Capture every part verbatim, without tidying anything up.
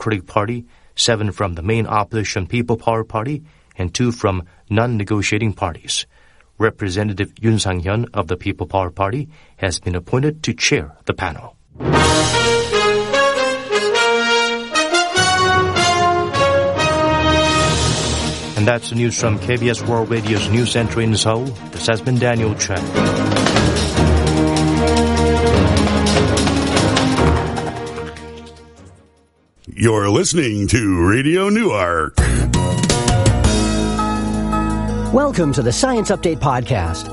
Democratic Party, seven from the main opposition People Power Party, and two from non-negotiating parties. Representative Yoon Sang-hyun of the People Power Party has been appointed to chair the panel. And that's the news from K B S World Radio's News Center in Seoul. This has been Daniel Chen. You're listening to Radio Newark. Welcome to the Science Update Podcast.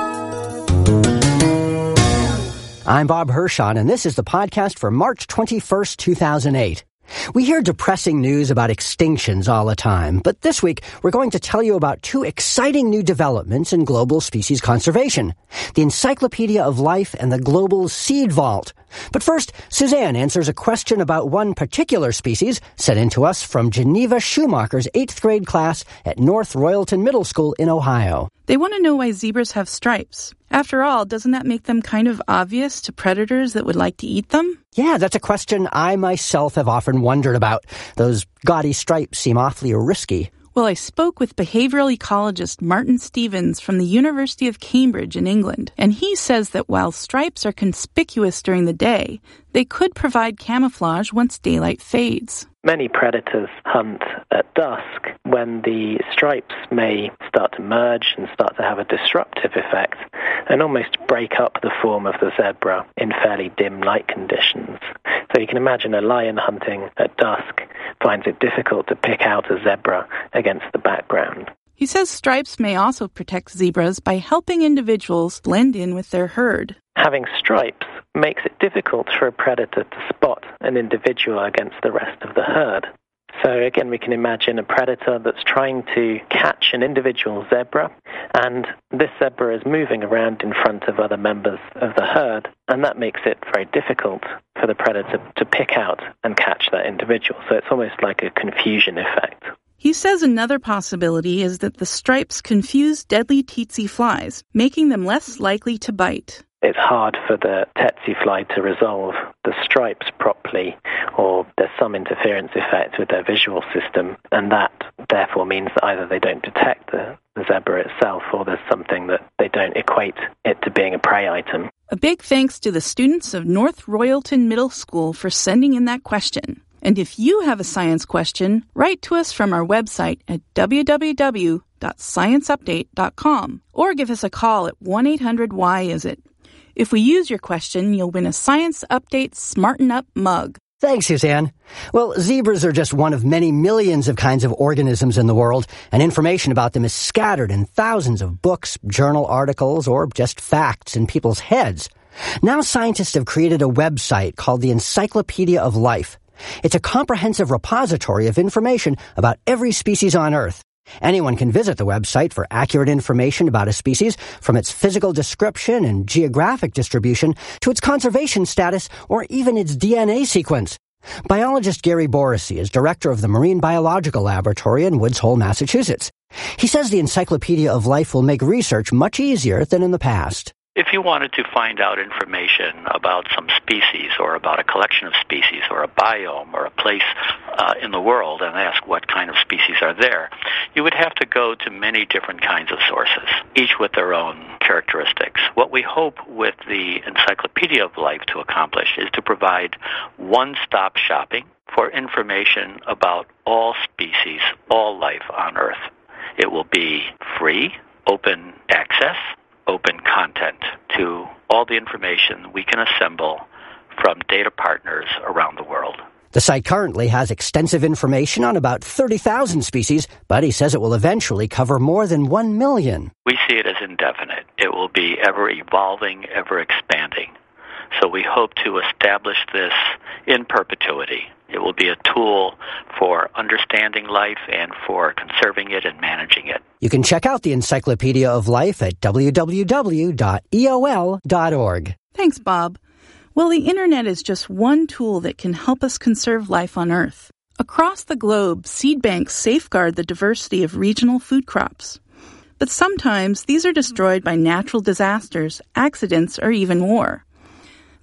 I'm Bob Hirschon, and this is the podcast for March twenty-first, two thousand eight. We hear depressing news about extinctions all the time, but this week we're going to tell you about two exciting new developments in global species conservation, the Encyclopedia of Life and the Global Seed Vault. But first, Suzanne answers a question about one particular species sent in to us from Geneva Schumacher's eighth grade class at North Royalton Middle School in Ohio. They want to know why zebras have stripes. After all, doesn't that make them kind of obvious to predators that would like to eat them? Yeah, that's a question I myself have often wondered about. Those gaudy stripes seem awfully risky. Well, I spoke with behavioral ecologist Martin Stevens from the University of Cambridge in England, and he says that while stripes are conspicuous during the day, they could provide camouflage once daylight fades. Many predators hunt at dusk when the stripes may start to merge and start to have a disruptive effect and almost break up the form of the zebra in fairly dim light conditions. So you can imagine a lion hunting at dusk finds it difficult to pick out a zebra against the background. He says stripes may also protect zebras by helping individuals blend in with their herd. Having stripes makes it difficult for a predator to spot an individual against the rest of the herd. So again, we can imagine a predator that's trying to catch an individual zebra, and this zebra is moving around in front of other members of the herd, and that makes it very difficult for the predator to pick out and catch that individual. So it's almost like a confusion effect. He says another possibility is that the stripes confuse deadly tsetse flies, making them less likely to bite. It's hard for the tsetse fly to resolve the stripes properly, or there's some interference effect with their visual system, and that therefore means that either they don't detect the, the zebra itself, or there's something that they don't equate it to being a prey item. A big thanks to the students of North Royalton Middle School for sending in that question. And if you have a science question, write to us from our website at w w w dot science update dot com or give us a call at one eight hundred why is it. If we use your question, you'll win a Science Update Smarten Up mug. Thanks, Suzanne. Well, zebras are just one of many millions of kinds of organisms in the world, and information about them is scattered in thousands of books, journal articles, or just facts in people's heads. Now scientists have created a website called the Encyclopedia of Life. It's a comprehensive repository of information about every species on Earth. Anyone can visit the website for accurate information about a species, from its physical description and geographic distribution to its conservation status or even its D N A sequence. Biologist Gary Borisi is director of the Marine Biological Laboratory in Woods Hole, Massachusetts. He says the Encyclopedia of Life will make research much easier than in the past. If you wanted to find out information about some species or about a collection of species or a biome or a place uh, in the world and ask what kind of species are there, you would have to go to many different kinds of sources, each with their own characteristics. What we hope with the Encyclopedia of Life to accomplish is to provide one-stop shopping for information about all species, all life on Earth. It will be free, open access, open content to all the information we can assemble from data partners around the world. The site currently has extensive information on about thirty thousand species, but he says it will eventually cover more than one million. We see it as indefinite. It will be ever evolving, ever expanding. So we hope to establish this in perpetuity. It will be a tool for understanding life and for conserving it and managing it. You can check out the Encyclopedia of Life at w w w dot e o l dot org. Thanks, Bob. Well, the internet is just one tool that can help us conserve life on Earth. Across the globe, seed banks safeguard the diversity of regional food crops. But sometimes these are destroyed by natural disasters, accidents, or even war.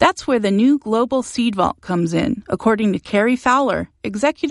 That's where the new Global Seed Vault comes in, according to Carrie Fowler, executive